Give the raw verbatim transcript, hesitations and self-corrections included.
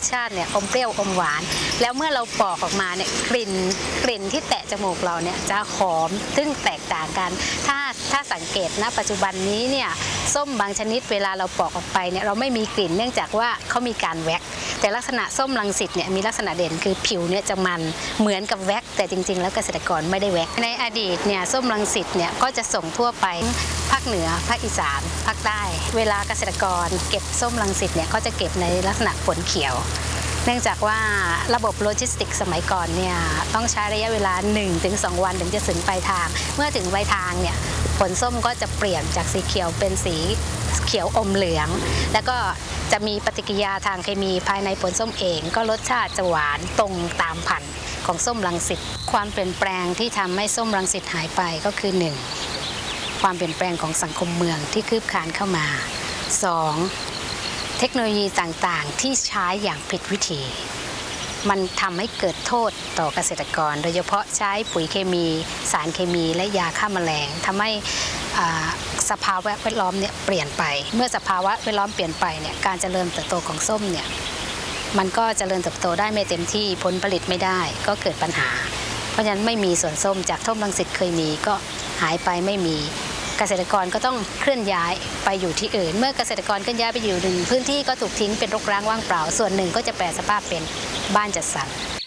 ชาติเนี่ยอมเปรี้ยวอมหวานแล้วเมื่อเราปอกออกมาเนี่ยกลิ่นกลิ่นที่แตะจมูกเราเนี่ยจะหอมซึ่งแตกต่างกันถ้าถ้าสังเกตณปัจจุบันนี้เนี่ยส้มบางชนิดเวลาเราปอกออกไปเนี่ยเราไม่มีกลิ่นเนื่องจากว่าเขามีการแว็กแต่ลักษณะส้มรังสิตเนี่ยมีลักษณะเด่นคือผิวเนี่ยจะมันเหมือนกับแว็กแต่จริงๆแล้วเกษตรกรไม่ได้แว็กในอดีตเนี่ยส้มรังสิตเนี่ยก็จะส่งทั่วไปภาคเหนือภาคอีสานภาคใต้เวลาเกษตรกรเก็บส้มรังสิตเนี่ยก็จะเก็บในลักษณะผลเขียวเนื่องจากว่าระบบโลจิสติกสมัยก่อนเนี่ยต้องใช้ระยะเวลา หนึ่งถึงสอง วันถึงจะถึงปลายทางเมื่อถึงปลายทางเนี่ยผลส้มก็จะเปลี่ยนจากสีเขียวเป็นสีเขียวอมเหลืองแล้วก็จะมีปฏิกิริยาทางเคมีภายในผลส้มเองก็รสชาติจะหวานตรงตามพันธุ์ของส้มรังสิตความเปลี่ยนแปลงที่ทำให้ส้มรังสิตหายไปก็คือ หนึ่ง ความเปลี่ยนแปลงของสังคมเมืองที่คืบคลานเข้ามา สอง เทคโนโลยีต่างๆที่ใช้อย่างผิดวิธีมันทำให้เกิดโทษต่อเกษตรกรโดยเฉพาะใช้ปุ๋ยเคมีสารเคมีและยาฆ่าแมลงทำให้สภาวะแวดล้อมเนี่ยเปลี่ยนไปเมื่อสภาวะแวดล้อมเปลี่ยนไปเนี่ยการเจริญเติบโตของส้มเนี่ยมันก็เจริญเติบโตได้ไม่เต็มที่ผลผลิตไม่ได้ก็เกิดปัญหาเพราะฉะนั้นไม่มีสวนส้มจากส้มรังสิตเคยมีก็หายไปไม่มีเกษตรกรก็ต้องเคลื่อนย้ายไปอยู่ที่อื่นเมื่อเกษตรกรเคลื่อนย้ายไปอยู่หนึ่งพื้นที่ก็ถูกทิ้งเป็นรกร้างว่างเปล่าส่วนหนึ่งก็จะแปรสภาพเป็นบ้านจัดสรร